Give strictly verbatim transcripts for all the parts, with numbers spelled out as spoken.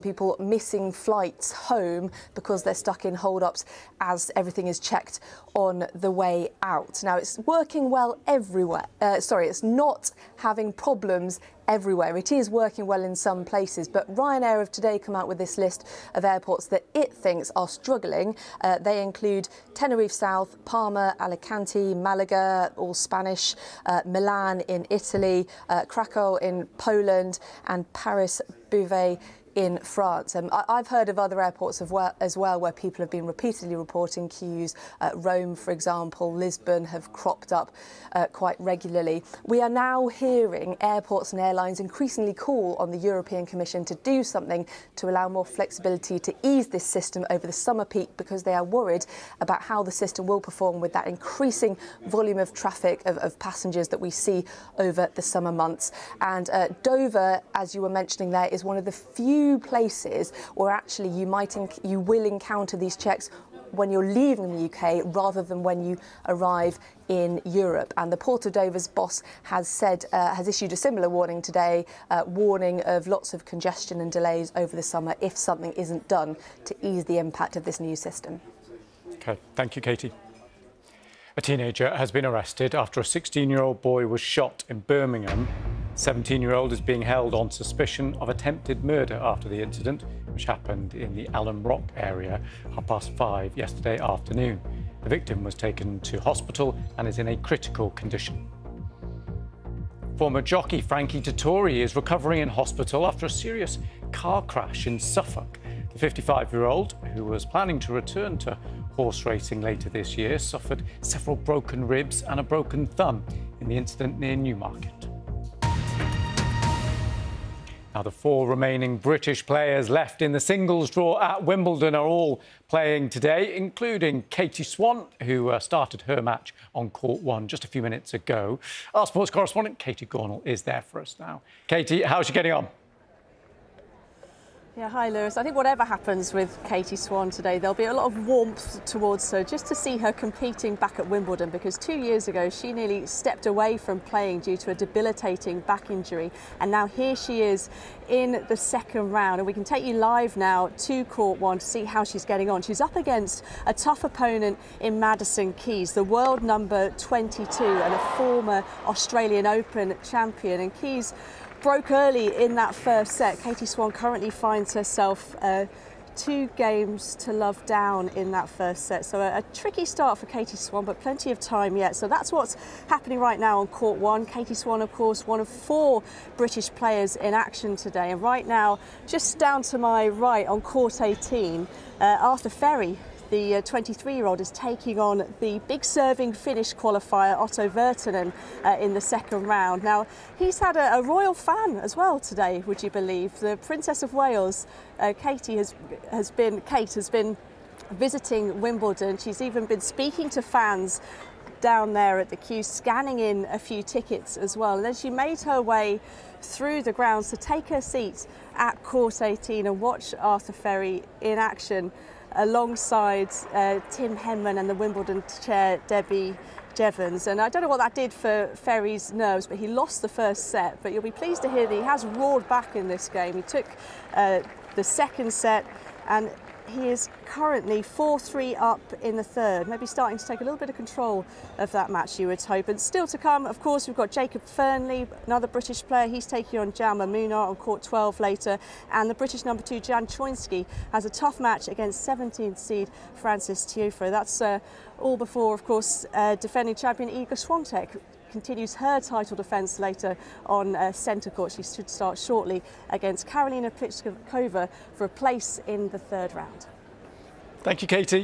People missing flights home because they're stuck in hold-ups as everything is checked on the way out. Now, it's working well everywhere. Uh, sorry, it's not having problems everywhere. It is working well in some places, but Ryanair have today come out with this list of airports that it thinks are struggling. Uh, they include Tenerife South, Palma, Alicante, Malaga, all Spanish, uh, Milan in Italy, uh, Krakow in Poland, and Paris Beauvais in France. Um, I I've heard of other airports of well, as well where people have been repeatedly reporting queues. Uh, Rome, for example, Lisbon have cropped up uh, quite regularly. We are now hearing airports and airlines increasingly call on the European Commission to do something to allow more flexibility to ease this system over the summer peak, because they are worried about how the system will perform with that increasing volume of traffic of, of passengers that we see over the summer months. And uh, Dover, as you were mentioning there, is one of the few places where actually you might you will encounter these checks when you're leaving the U K rather than when you arrive in Europe. And the Port of Dover's boss has said uh, has issued a similar warning today, uh, warning of lots of congestion and delays over the summer if something isn't done to ease the impact of this new system. OK, thank you, Katie. A teenager has been arrested after a sixteen-year-old boy was shot in Birmingham. seventeen-year-old is being held on suspicion of attempted murder after the incident, which happened in the Allen Rock area half past five yesterday afternoon. The victim was taken to hospital and is in a critical condition. Former jockey Frankie Dettori is recovering in hospital after a serious car crash in Suffolk. The fifty-five-year-old, who was planning to return to horse racing later this year, suffered several broken ribs and a broken thumb in the incident near Newmarket. Now, the four remaining British players left in the singles draw at Wimbledon are all playing today, including Katie Swan, who uh, started her match on court one just a few minutes ago. Our sports correspondent, Katie Gornall, is there for us now. Katie, how's she getting on? Yeah, hi Lewis. I think whatever happens with Katie Swan today, there'll be a lot of warmth towards her just to see her competing back at Wimbledon, because two years ago she nearly stepped away from playing due to a debilitating back injury, and now here she is in the second round, and we can take you live now to court one to see how she's getting on. She's up against a tough opponent in Madison Keys, the world number twenty-two and a former Australian Open champion, and Keys broke early in that first set. Katie Swan currently finds herself uh, two games to love down in that first set. So a, a tricky start for Katie Swan, but plenty of time yet. So that's what's happening right now on court one. Katie Swan, of course, one of four British players in action today. And right now, just down to my right on court eighteen, uh, Arthur Ferry, the twenty-three-year-old, is taking on the big serving Finnish qualifier Otto Virtanen uh, in the second round. Now, he's had a, a royal fan as well today, would you believe? The Princess of Wales, uh, Katie, has, has been, Kate has been visiting Wimbledon. She's even been speaking to fans down there at the queue, scanning in a few tickets as well. And then she made her way through the grounds to take her seat at court eighteen and watch Arthur Ferry in action alongside uh, Tim Henman and the Wimbledon chair Debbie Jevons. And I don't know what that did for Ferry's nerves, but he lost the first set. But you'll be pleased to hear that he has roared back in this game. He took uh, the second set, and he is currently four three up in the third, maybe starting to take a little bit of control of that match, you would hope. And still to come, of course, we've got Jacob Fernley, another British player. He's taking on Jaume Munar on court twelve later. And the British number two, Jan Choinski, has a tough match against seventeenth seed Francis Tiafoe. That's uh, all before, of course, uh, defending champion Iga Swiatek continues her title defence later on uh, centre court. She should start shortly against Karolina Pliskova for a place in the third round. Thank you, Katie.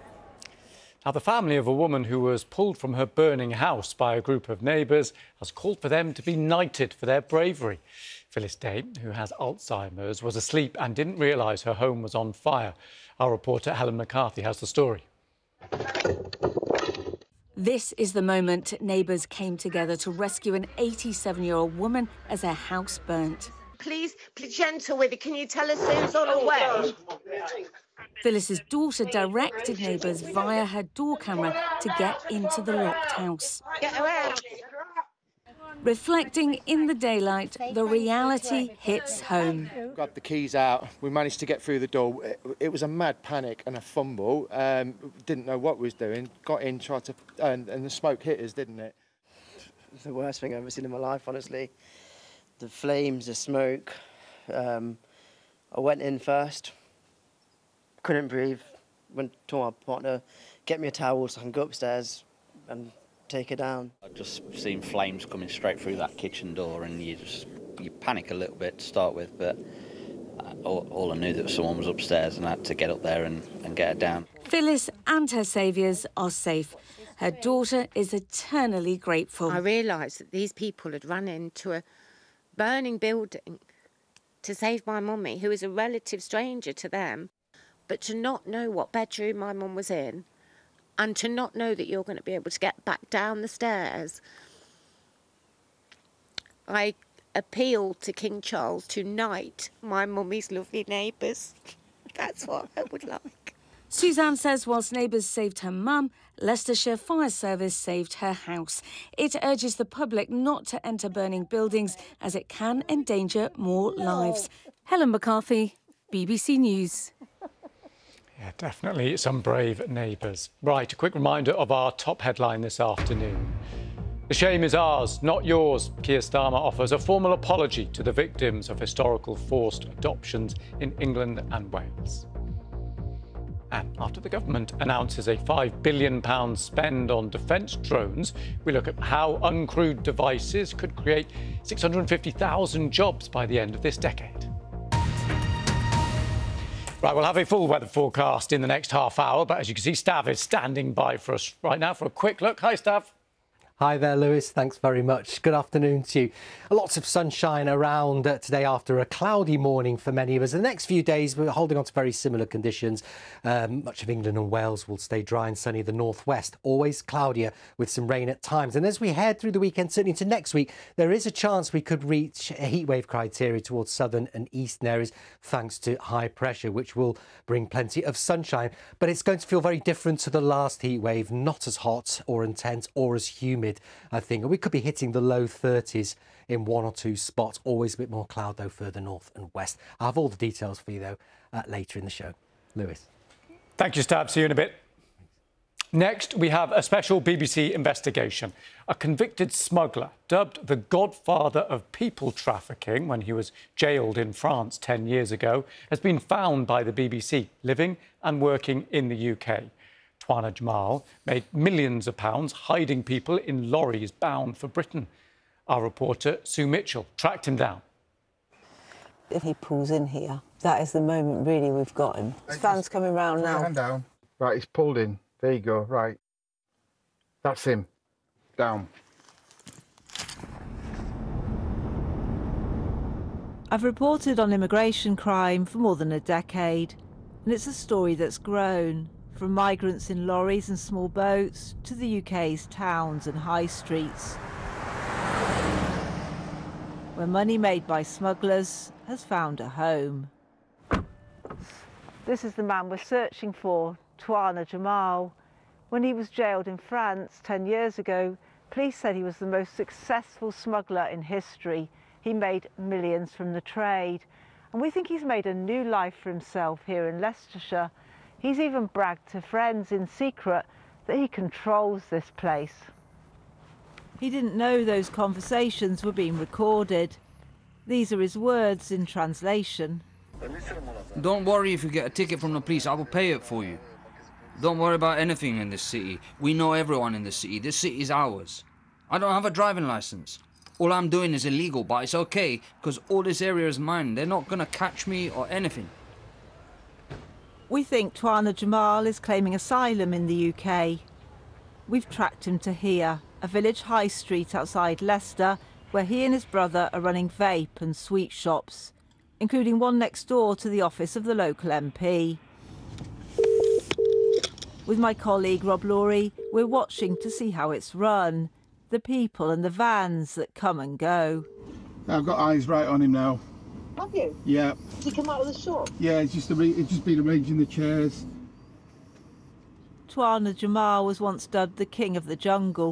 Now, the family of a woman who was pulled from her burning house by a group of neighbours has called for them to be knighted for their bravery. Phyllis Day, who has Alzheimer's, was asleep and didn't realise her home was on fire. Our reporter Helen McCarthy has the story. This is the moment neighbours came together to rescue an eighty-seven-year-old woman as her house burnt. Please, please, gentle with it. Can you tell us who's on the way? Phyllis's daughter directed neighbours via her door camera to get into the locked house. Get her out. Reflecting in the daylight, the reality hits home. Got the keys out. We managed to get through the door. It, it was a mad panic and a fumble. Um, didn't know what we was doing. Got in, tried to, and, and the smoke hit us, didn't it? It's the worst thing I've ever seen in my life, honestly. The flames, the smoke. Um, I went in first. Couldn't breathe. Went to my partner, get me a towel so I can go upstairs and take her down. I just seen flames coming straight through that kitchen door, and you just you panic a little bit to start with, but all, all I knew that someone was upstairs, and I had to get up there and, and get her down. Phyllis and her saviours are safe. Her daughter is eternally grateful. I realised that these people had run into a burning building to save my mummy, who is a relative stranger to them. But to not know what bedroom my mum was in, and to not know that you're going to be able to get back down the stairs, I appeal to King Charles to knight my mummy's lovely neighbours. That's what I would like. Suzanne says whilst neighbours saved her mum, Leicestershire Fire Service saved her house. It urges the public not to enter burning buildings as it can endanger more lives. Helen McCarthy, B B C News. Yeah, definitely some brave neighbours. Right, a quick reminder of our top headline this afternoon. The shame is ours, not yours. Keir Starmer offers a formal apology to the victims of historical forced adoptions in England and Wales. And after the government announces a five billion pounds spend on defence drones, we look at how uncrewed devices could create six hundred fifty thousand jobs by the end of this decade. Right, we'll have a full weather forecast in the next half hour, but as you can see, Stav is standing by for us right now for a quick look. Hi, Stav. Hi there, Lewis. Thanks very much. Good afternoon to you. Lots of sunshine around uh, today after a cloudy morning for many of us. The next few days, we're holding on to very similar conditions. Um, much of England and Wales will stay dry and sunny. The northwest, always cloudier with some rain at times. And as we head through the weekend, certainly into next week, there is a chance we could reach a heatwave criteria towards southern and eastern areas, thanks to high pressure, which will bring plenty of sunshine. But it's going to feel very different to the last heatwave, not as hot or intense or as humid, I think. We could be hitting the low thirties in one or two spots. Always a bit more cloud, though, further north and west. I'll have all the details for you, though, uh, later in the show. Lewis. Thank you, Stab. See you in a bit. Next, we have a special B B C investigation. A convicted smuggler, dubbed the godfather of people trafficking when he was jailed in France ten years ago, has been found by the B B C, living and working in the U K. Twana Jamal made millions of pounds hiding people in lorries bound for Britain. Our reporter, Sue Mitchell, tracked him down. If he pulls in here, that is the moment, really, we've got him. His van's coming round now. Hand down. Right, he's pulled in. There you go. Right. That's him. Down. I've reported on immigration crime for more than a decade, and it's a story that's grown. From migrants in lorries and small boats to the U K's towns and high streets, where money made by smugglers has found a home. This is the man we're searching for, Twana Jamal. When he was jailed in France ten years ago, police said he was the most successful smuggler in history. He made millions from the trade. And we think he's made a new life for himself here in Leicestershire. He's even bragged to friends in secret that he controls this place. He didn't know those conversations were being recorded. These are his words in translation. Don't worry if you get a ticket from the police, I will pay it for you. Don't worry about anything in this city. We know everyone in the city. This city is ours. I don't have a driving license. All I'm doing is illegal, but it's okay, because all this area is mine. They're not going to catch me or anything. We think Twana Jamal is claiming asylum in the U K. We've tracked him to here, a village high street outside Leicester, where he and his brother are running vape and sweet shops, including one next door to the office of the local M P. With my colleague Rob Laurie, we're watching to see how it's run, the people and the vans that come and go. I've got eyes right on him now. Have you? Yeah. Did he come out of the shop? Yeah, it's just, it's just been arranging the chairs. Twana Jamal was once dubbed the king of the jungle.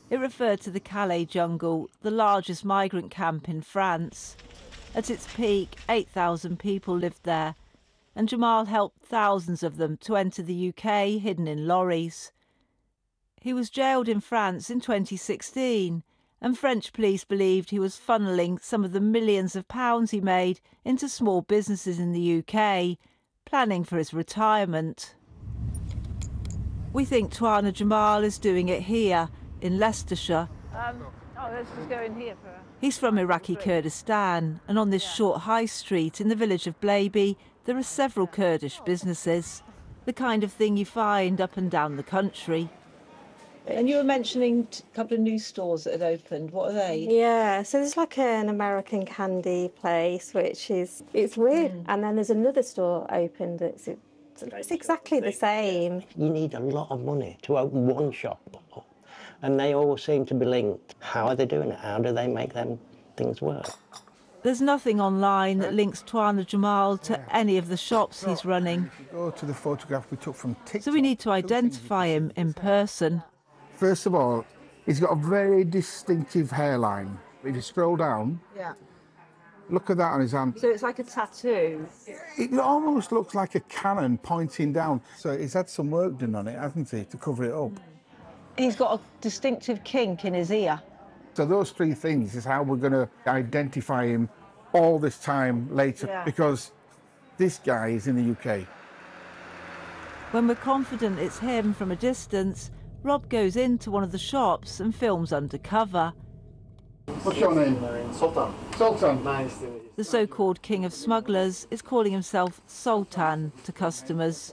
It referred to the Calais jungle, the largest migrant camp in France. At its peak, eight thousand people lived there, and Jamal helped thousands of them to enter the U K hidden in lorries. He was jailed in France in twenty sixteen, and French police believed he was funneling some of the millions of pounds he made into small businesses in the U K, planning for his retirement. We think Tuana Jamal is doing it here, in Leicestershire. Um, oh, let's just go in here for a... He's from Iraqi Kurdistan, and on this short high street in the village of Blaby, there are several Kurdish businesses, the kind of thing you find up and down the country. And you were mentioning a couple of new stores that had opened. What are they? Yeah, so there's like an American candy place, which is, it's weird. Mm. And then there's another store opened that's it's exactly the same. You need a lot of money to open one shop, and they all seem to be linked. How are they doing it? How do they make them things work? There's nothing online that links Tuana Jamal to any of the shops he's running. If you go to the photograph we took from TikTok, so we need to identify him in person. First of all, he's got a very distinctive hairline. If you scroll down, yeah. Look at that on his hand. So it's like a tattoo? It almost looks like a cannon pointing down. So he's had some work done on it, hasn't he, to cover it up? He's got a distinctive kink in his ear. So those three things is how we're going to identify him all this time later, yeah. Because this guy is in the U K. When we're confident it's him from a distance, Rob goes into one of the shops and films undercover. What's your name? Sultan. Sultan. Nice. The so-called king of smugglers is calling himself Sultan to customers.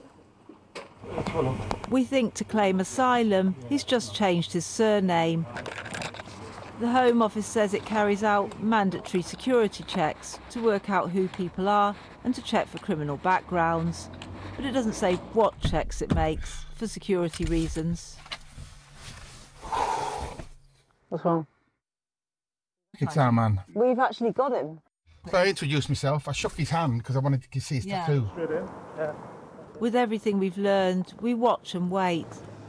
We think to claim asylum, he's just changed his surname. The Home Office says it carries out mandatory security checks to work out who people are and to check for criminal backgrounds. But it doesn't say what checks it makes for security reasons. What's wrong? It's our man. We've actually got him. So I introduced myself. I shook his hand because I wanted to see his yeah. tattoo. Yeah. With everything we've learned, we watch and wait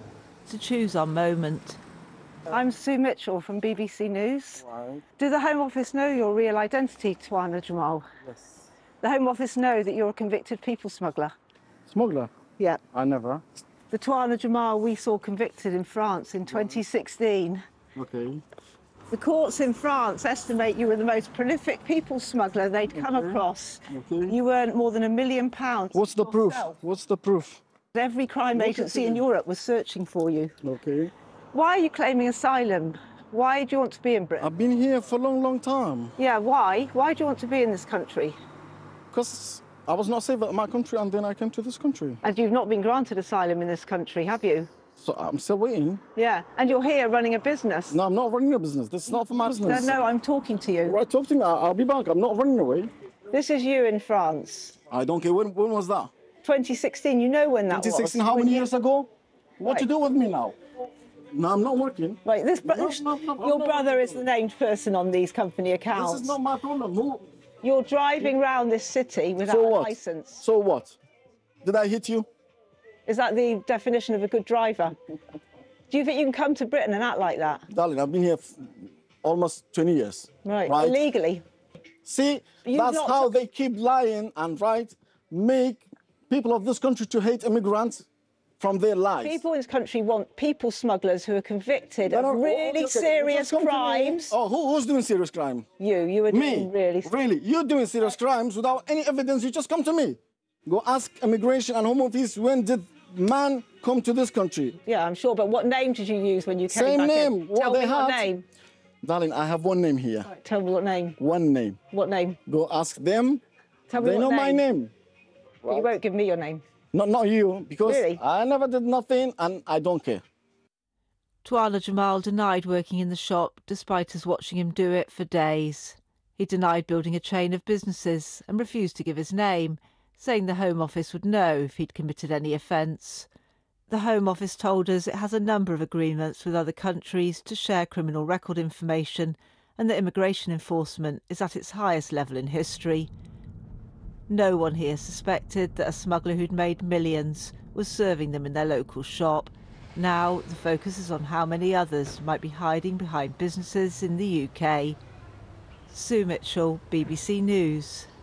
to choose our moment. I'm Sue Mitchell from B B C News. Right. Do the Home Office know your real identity, Tuana Jamal? Yes. The Home Office know that you're a convicted people smuggler? Smuggler? Yeah. I never. The Tuana Jamal we saw convicted in France in twenty sixteen. Okay. The courts in France estimate you were the most prolific people smuggler they'd come okay. across. Okay. You earned more than a million pounds. What's the proof? What's the proof? Every crime What's agency in Europe was searching for you. Okay. Why are you claiming asylum? Why do you want to be in Britain? I've been here for a long, long time. Yeah, why? Why do you want to be in this country? Because I was not safe at my country and then I came to this country. And you've not been granted asylum in this country, have you? So I'm still waiting. Yeah, and you're here running a business. No, I'm not running a business. This is not for my business. No, no, I'm talking to you. Right, talk to me. I'll be back. I'm not running away. This is you in France. I don't care. When, when was that? twenty sixteen. You know when that twenty sixteen, was. how when many you... years ago? What right. to do with me now? No, I'm not working. Right, this bro no, no, no, your no, brother no. is the named person on these company accounts. This is not my problem. No. You're driving around this city without so a what? license. So what? Did I hit you? Is that the definition of a good driver? Do you think you can come to Britain and act like that? Darling, I've been here almost twenty years. Right, right? illegally. See, You've that's not... how they keep lying and, right, make people of this country to hate immigrants from their lives. People in this country want people smugglers who are convicted no, no, of really okay, serious crimes. Oh, who, who's doing serious crime? You. You are me. doing really... Really? You're doing serious crimes without any evidence. You just come to me. Go ask Immigration and Home Office, when did man come to this country? Yeah, I'm sure, but what name did you use when you came Same back name. in? What Tell they me had. what name. Darling, I have one name here. Right, tell me what name. One name. What name? Go ask them. Tell me they what know name. my name. But you won't give me your name. Not, not you, because really? I never did nothing and I don't care. Tuana Jamal denied working in the shop, despite us watching him do it for days. He denied building a chain of businesses and refused to give his name, saying the Home Office would know if he'd committed any offence. The Home Office told us it has a number of agreements with other countries to share criminal record information and that immigration enforcement is at its highest level in history. No one here suspected that a smuggler who'd made millions was serving them in their local shop. Now the focus is on how many others might be hiding behind businesses in the U K. Sue Mitchell, B B C News.